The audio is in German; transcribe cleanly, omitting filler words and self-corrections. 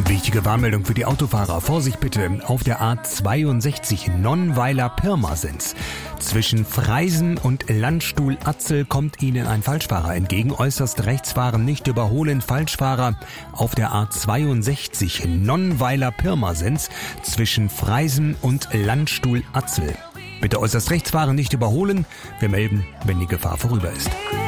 Wichtige Warnmeldung für die Autofahrer. Vorsicht bitte auf der A62 Nonnweiler-Pirmasens. Zwischen Freisen und Landstuhl-Atzel kommt Ihnen ein Falschfahrer entgegen. Äußerst rechts fahren, nicht überholen. Falschfahrer auf der A62 Nonnweiler-Pirmasens zwischen Freisen und Landstuhl-Atzel. Bitte äußerst rechts fahren, nicht überholen. Wir melden, wenn die Gefahr vorüber ist.